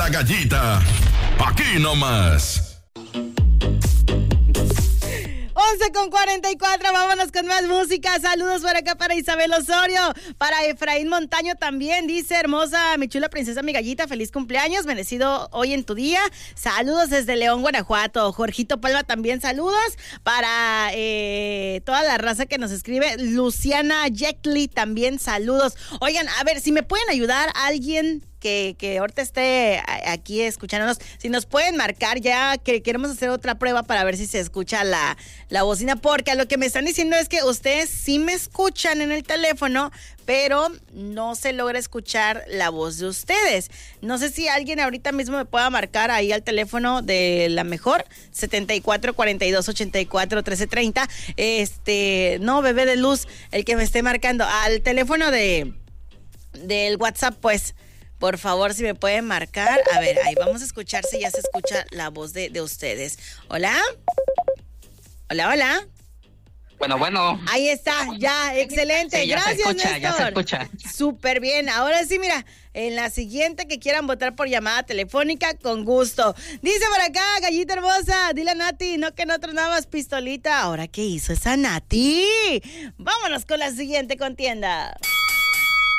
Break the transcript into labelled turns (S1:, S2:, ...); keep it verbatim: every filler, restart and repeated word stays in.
S1: Gallita. Aquí nomás.
S2: once con cuarenta y cuatro, vámonos con más música. Saludos por acá para Isabel Osorio, para Efraín Montaño también. Dice: hermosa, mi chula princesa, mi gallita, feliz cumpleaños, merecido hoy en tu día. Saludos desde León, Guanajuato. Jorgito Palma también, saludos para eh, toda la raza que nos escribe. Luciana Yecli también, saludos. Oigan, a ver, si me pueden ayudar alguien que, que ahorita esté aquí escuchándonos, si nos pueden marcar, ya que queremos hacer otra prueba para ver si se escucha la, la bocina, porque a lo que me están diciendo es que ustedes sí me escuchan en el teléfono, pero no se logra escuchar la voz de ustedes. No sé si alguien ahorita mismo me pueda marcar ahí al teléfono de la mejor, setenta y cuatro, cuarenta y dos, ochenta y cuatro, trece, treinta. Este, no, bebé de luz, el que me esté marcando, al teléfono de del WhatsApp, pues. Por favor, si me pueden marcar. A ver, ahí vamos a escuchar si ya se escucha la voz de, de ustedes. ¿Hola? Hola, hola.
S3: Bueno, bueno.
S2: Ahí está, ya, excelente.
S3: Sí, ya
S2: Gracias,
S3: se escucha,
S2: Néstor.
S3: ya se escucha.
S2: Súper bien. Ahora sí, mira, en la siguiente que quieran votar por llamada telefónica, con gusto. Dice por acá, gallita hermosa, dile a Nati, no que no tronabas pistolita. ¿Ahora qué hizo esa Nati? Vámonos con la siguiente contienda.